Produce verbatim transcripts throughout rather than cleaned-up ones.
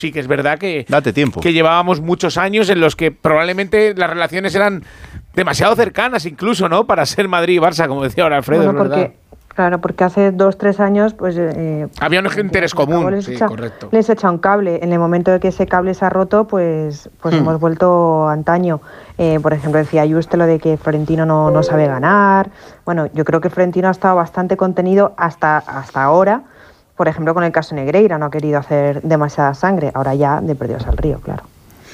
sí que es verdad que, Date tiempo. que llevábamos muchos años en los que probablemente las relaciones eran demasiado cercanas incluso, ¿no? Para ser Madrid y Barça, como decía ahora Alfredo, bueno, es verdad. Porque, claro, porque hace dos, tres años pues eh, había un interés común, les sí, echa, correcto. Les echa un cable. En el momento de que ese cable se ha roto, pues, pues Hmm. hemos vuelto antaño. Eh, por ejemplo, decía Juste lo de que Florentino no, no sabe ganar. Bueno, yo creo que Florentino ha estado bastante contenido hasta, hasta ahora. Por ejemplo, con el caso Negreira, no ha querido hacer demasiada sangre. Ahora ya de perdidos al río, claro.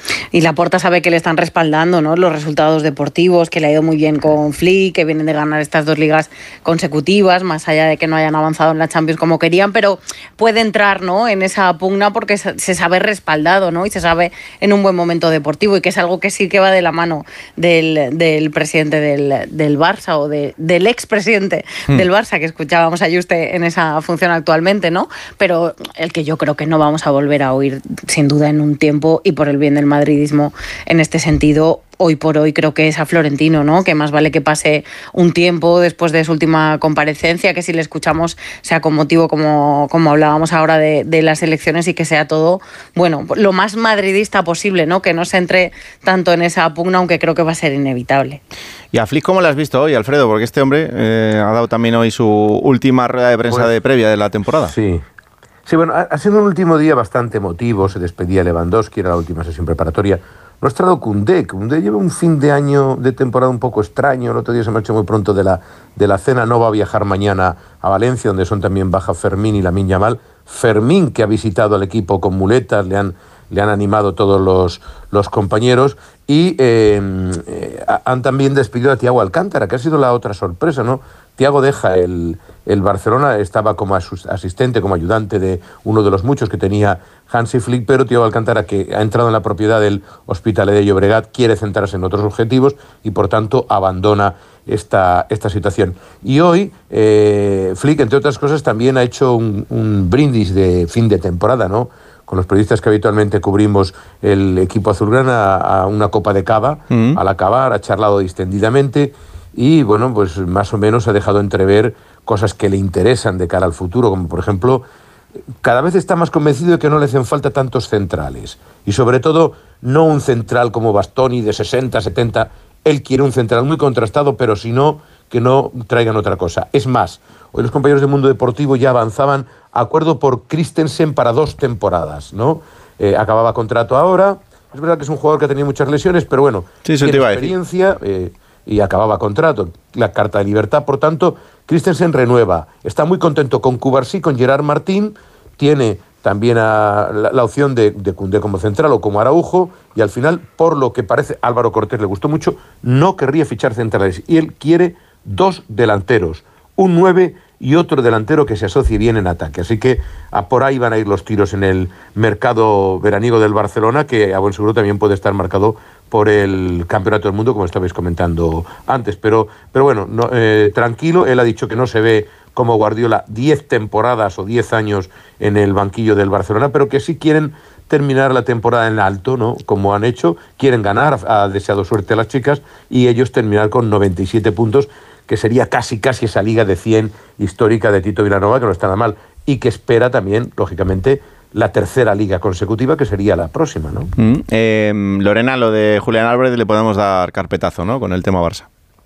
Y Laporta sabe que le están respaldando, ¿no?, los resultados deportivos, que le ha ido muy bien con Flick, que vienen de ganar estas dos ligas consecutivas, más allá de que no hayan avanzado en la Champions como querían, pero puede entrar, ¿no?, en esa pugna porque se sabe respaldado, ¿no?, y se sabe en un buen momento deportivo, y que es algo que sí que va de la mano del, del presidente del, del Barça o de, del expresidente hmm. del Barça, que escuchábamos a Juste en esa función actualmente, ¿no?, pero el que yo creo que no vamos a volver a oír sin duda en un tiempo, y por el bien del madridismo en este sentido, hoy por hoy creo que es a Florentino, ¿no?, que más vale que pase un tiempo después de su última comparecencia, que si le escuchamos sea con motivo, como, como hablábamos ahora de, de las elecciones, y que sea todo, bueno, lo más madridista posible, ¿no?, que no se entre tanto en esa pugna, aunque creo que va a ser inevitable. ¿Y a Flick cómo lo has visto hoy, Alfredo? Porque este hombre eh, ha dado también hoy su última rueda de prensa pues, de previa de la temporada. Sí. Sí, bueno, ha sido un último día bastante emotivo, se despedía Lewandowski, era la última sesión preparatoria. No ha estado Koundé, Koundé lleva un fin de año de temporada un poco extraño, el otro día se marchó muy pronto de la, de la cena, no va a viajar mañana a Valencia, donde son también baja Fermín y Lamine Yamal. Fermín, que ha visitado al equipo con muletas, le han, le han animado todos los, los compañeros, y eh, eh, han también despedido a Thiago Alcántara, que ha sido la otra sorpresa, ¿no? Thiago deja el, el Barcelona, estaba como asistente, como ayudante de uno de los muchos que tenía Hansi Flick, pero Thiago Alcántara, que ha entrado en la propiedad del Hospitalet de Llobregat, quiere centrarse en otros objetivos y por tanto abandona esta, esta situación. Y hoy eh, Flick, entre otras cosas, también ha hecho un, un brindis de fin de temporada, ¿no?, con los periodistas que habitualmente cubrimos el equipo azulgrana, a, a una copa de cava, mm. al acabar, ha charlado distendidamente. Y, bueno, pues más o menos ha dejado entrever cosas que le interesan de cara al futuro, como por ejemplo, cada vez está más convencido de que no le hacen falta tantos centrales. Y sobre todo, no un central como Bastoni de sesenta, setenta. Él quiere un central muy contrastado, pero si no, que no traigan otra cosa. Es más, hoy los compañeros del Mundo Deportivo ya avanzaban acuerdo por Christensen para dos temporadas, ¿no? Eh, acababa contrato ahora. Es verdad que es un jugador que ha tenido muchas lesiones, pero bueno, sí, tiene experiencia... Eh, y acababa contrato, la carta de libertad. Por tanto, Christensen renueva. Está muy contento con Cubarsí, con Gerard Martín. Tiene también a la, la opción de, de Koundé como central o como Araujo. Y al final, por lo que parece, Álvaro Cortés le gustó mucho, no querría fichar centrales. Y él quiere dos delanteros, un nueve y otro delantero que se asocie bien en ataque. Así que a por ahí van a ir los tiros en el mercado veraniego del Barcelona, que a buen seguro también puede estar marcado por el Campeonato del Mundo, como estabais comentando antes. Pero, pero bueno, no, eh, tranquilo, él ha dicho que no se ve como Guardiola diez temporadas o diez años en el banquillo del Barcelona, pero que sí quieren terminar la temporada en alto, ¿no?, como han hecho, quieren ganar, ha deseado suerte a las chicas, y ellos terminar con noventa y siete puntos, que sería casi casi esa liga de cien histórica de Tito Vilanova, que no está nada mal, y que espera también, lógicamente, la tercera liga consecutiva, que sería la próxima, ¿no? Mm, eh, Lorena, lo de Julián Álvarez le podemos dar carpetazo, ¿no?, con el tema Barça.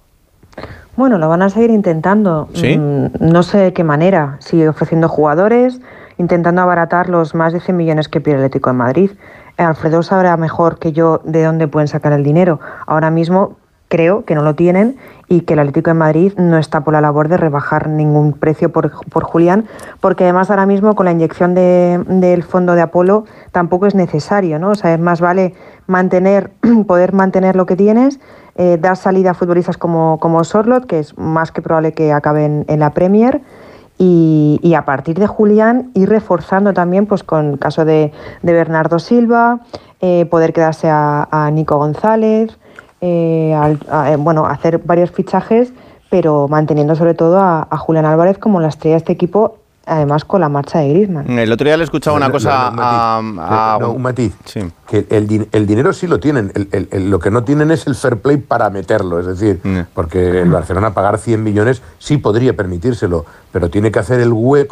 Bueno, lo van a seguir intentando. ¿Sí? Mm, no sé de qué manera. Sigue ofreciendo jugadores, intentando abaratar los más de cien millones que pide el Atlético de Madrid. Eh, Alfredo sabrá mejor que yo de dónde pueden sacar el dinero. Ahora mismo creo que no lo tienen y que el Atlético de Madrid no está por la labor de rebajar ningún precio por, por Julián, porque además ahora mismo con la inyección de, del fondo de Apolo tampoco es necesario, ¿no? O sea, es más vale mantener, poder mantener lo que tienes, eh, dar salida a futbolistas como, como Sorloth, que es más que probable que acaben en la Premier, y, y a partir de Julián ir reforzando también, pues con el caso de, de Bernardo Silva, eh, poder quedarse a, a Nico González, Eh, al, a, bueno, hacer varios fichajes, pero manteniendo sobre todo a, a Julián Álvarez como la estrella de este equipo, además con la marcha de Griezmann. El otro día le escuchaba una no, cosa no, no, a, a... No, un matiz, sí. que el, el dinero sí lo tienen, el, el, el, lo que no tienen es el fair play para meterlo, es decir, mm. porque el Barcelona pagar cien millones sí podría permitírselo, pero tiene que hacer el hueco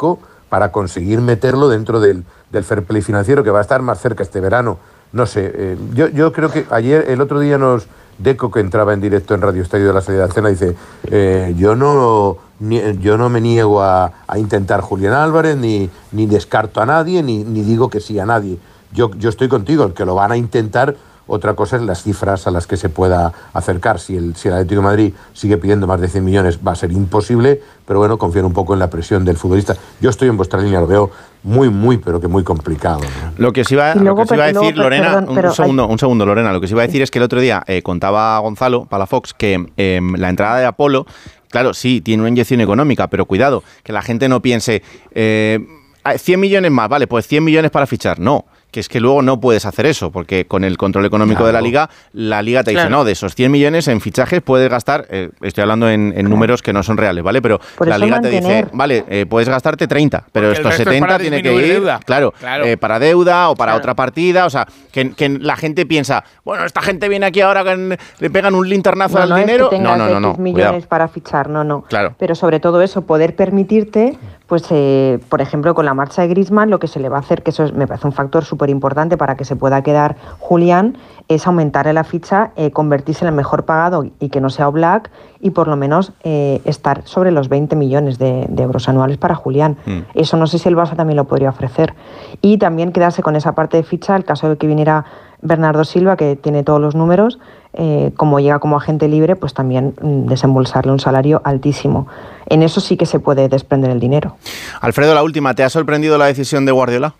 para conseguir meterlo dentro del, del fair play financiero, que va a estar más cerca este verano. No sé, eh, yo, yo creo que ayer, el otro día nos... Deco, que entraba en directo en Radio Estadio de la Salida de Cena, dice, eh, yo no ni, yo no me niego a, a intentar Julián Álvarez, ni, ni descarto a nadie, ni, ni digo que sí a nadie. Yo, yo estoy contigo, el que lo van a intentar. Otra cosa es las cifras a las que se pueda acercar. Si el, si el Atlético de Madrid sigue pidiendo más de cien millones, va a ser imposible, pero bueno, confío un poco en la presión del futbolista. Yo estoy en vuestra línea, lo veo muy, muy, pero que muy complicado, ¿no? Lo que os iba, luego, lo que os iba a decir, luego, Lorena, perdón, un, segundo, hay... un segundo, Lorena, lo que os iba a decir es que el otro día eh, contaba Gonzalo Palafox que eh, la entrada de Apolo, claro, sí, tiene una inyección económica, pero cuidado, que la gente no piense, eh, cien millones más, vale, pues cien millones para fichar, no. Que es que luego no puedes hacer eso, porque con el control económico claro. de la Liga, la Liga te dice, claro. no, de esos cien millones en fichajes puedes gastar, eh, estoy hablando en, en claro. números que no son reales, ¿vale? Pero Por la Liga mantener. te dice, vale, eh, puedes gastarte treinta, pero porque estos setenta tiene que ir, deuda. claro, claro. Eh, para deuda o para claro. otra partida, o sea, que, que la gente piensa, bueno, esta gente viene aquí ahora que le pegan un linternazo no, al no dinero. Es que no, no, no, no. millones Cuidado. para fichar, no, no. Claro. Pero sobre todo eso, poder permitirte... Pues, eh, por ejemplo, con la marcha de Griezmann, lo que se le va a hacer, que eso es, me parece un factor súper importante para que se pueda quedar Julián, es aumentarle la ficha, eh, convertirse en el mejor pagado y que no sea Oblak, y por lo menos eh, estar sobre los veinte millones de, de euros anuales para Julián. Mm. Eso no sé si el Barça también lo podría ofrecer. Y también quedarse con esa parte de ficha, el caso de que viniera Bernardo Silva, que tiene todos los números, eh, como llega como agente libre, pues también mm, desembolsarle un salario altísimo. En eso sí que se puede desprender el dinero. Alfredo, la última, ¿te ha sorprendido la decisión de Guardiola?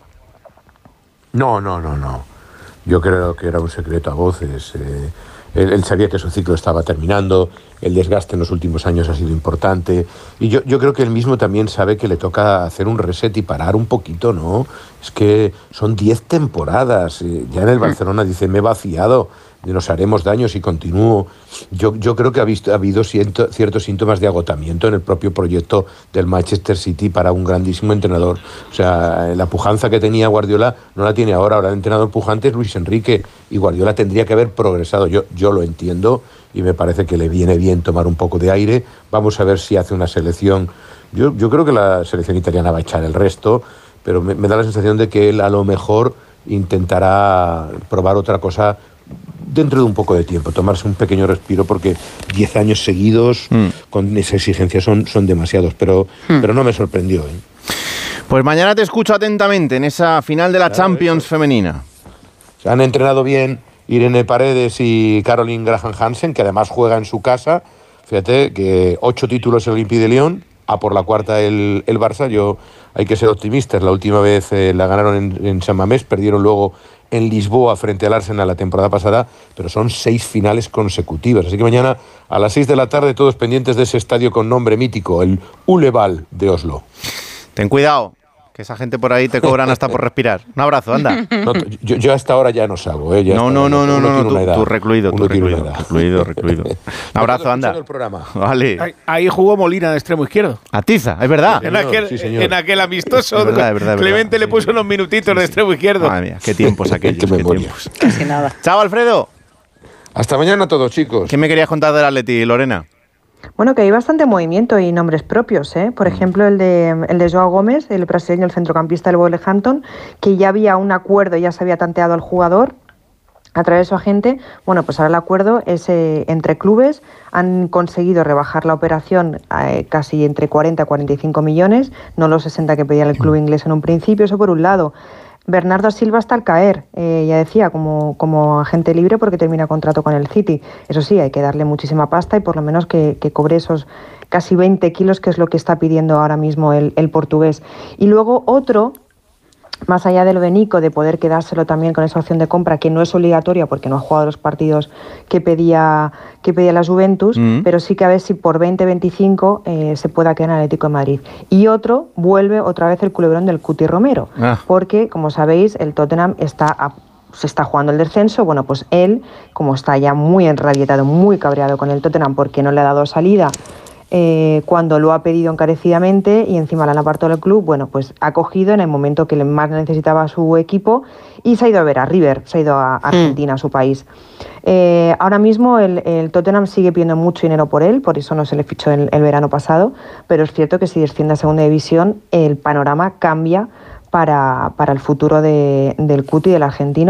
No, no, no, no. Yo creo que era un secreto a voces. Eh, él, él sabía que su ciclo estaba terminando, el desgaste en los últimos años ha sido importante, y yo, yo creo que él mismo también sabe que le toca hacer un reset y parar un poquito, ¿no? Es que son diez temporadas, eh, ya en el Barcelona dice, me he vaciado, nos haremos daño si continúo. Yo, yo creo que ha, visto, ha habido ciento, ciertos síntomas de agotamiento en el propio proyecto del Manchester City para un grandísimo entrenador. O sea, la pujanza que tenía Guardiola no la tiene ahora. Ahora el entrenador pujante es Luis Enrique, y Guardiola tendría que haber progresado. Yo, yo lo entiendo y me parece que le viene bien tomar un poco de aire. Vamos a ver si hace una selección. Yo, yo creo que la selección italiana va a echar el resto, pero me, me da la sensación de que él a lo mejor intentará probar otra cosa dentro de un poco de tiempo, tomarse un pequeño respiro, porque diez años seguidos mm. con esa exigencia son, son demasiados, pero, mm. pero no me sorprendió, ¿eh? Pues mañana te escucho atentamente en esa final de la claro, Champions eso. femenina. Se han entrenado bien Irene Paredes y Caroline Graham Hansen, que además juega en su casa. Fíjate que ocho títulos el Olympique de Lyon, a por la cuarta el, el Barça. Yo, hay que ser optimistas, la última vez eh, la ganaron en, en San Mamés, perdieron luego en Lisboa frente al Arsenal la temporada pasada, pero son seis finales consecutivas. Así que mañana a las seis de la tarde todos pendientes de ese estadio con nombre mítico, el Uleval de Oslo. Ten cuidado, que esa gente por ahí te cobran hasta por respirar. Un abrazo, anda. No, yo, yo hasta ahora ya no salgo, ¿eh? Ya no, no, no, no, no, no, tú, tú recluido, tú recluido, recluido, recluido. Un abrazo, anda. El programa. Vale. Ahí, ahí jugó Molina de extremo izquierdo. Atiza, es verdad. Sí, en, aquel, sí, en aquel amistoso, es verdad, es verdad, Clemente verdad. le puso unos minutitos de extremo izquierdo. Madre mía, qué tiempos aquellos, qué, qué tiempos. Casi nada. Chao, Alfredo. Hasta mañana a todos, chicos. ¿Qué me querías contar del Atleti, Lorena? Bueno, que hay bastante movimiento y nombres propios, ¿eh? Por ejemplo, el de, el de Joao Gómez, el brasileño, el centrocampista del Wolverhampton, que ya había un acuerdo, ya se había tanteado al jugador a través de su agente. Bueno, pues ahora el acuerdo es eh, entre clubes, han conseguido rebajar la operación eh, casi entre cuarenta a cuarenta y cinco millones, no los sesenta que pedía el club inglés en un principio, eso por un lado. Bernardo Silva está al caer, eh, ya decía, como, como agente libre porque termina contrato con el City. Eso sí, hay que darle muchísima pasta y por lo menos que, que cobre esos casi veinte kilos, que es lo que está pidiendo ahora mismo el, el portugués. Y luego otro, más allá de lo de Nico, de poder quedárselo también con esa opción de compra, que no es obligatoria porque no ha jugado los partidos que pedía, que pedía la Juventus, mm. pero sí que a ver si por veinte veinticinco eh, se pueda quedar en el Atlético de Madrid. Y otro, vuelve otra vez el culebrón del Cuti Romero, ah. porque, como sabéis, el Tottenham está a se está jugando el descenso. Bueno, pues él, como está ya muy enrabietado, muy cabreado con el Tottenham porque no le ha dado salida eh, cuando lo ha pedido encarecidamente y encima la han apartado del club, bueno, pues ha cogido en el momento que más necesitaba su equipo y se ha ido a ver a River, se ha ido a Argentina, mm. a su país. Eh, ahora mismo el, el Tottenham sigue pidiendo mucho dinero por él, por eso no se le fichó el, el verano pasado, pero es cierto que si desciende a segunda división el panorama cambia para, para el futuro de, del Cuti, del argentino.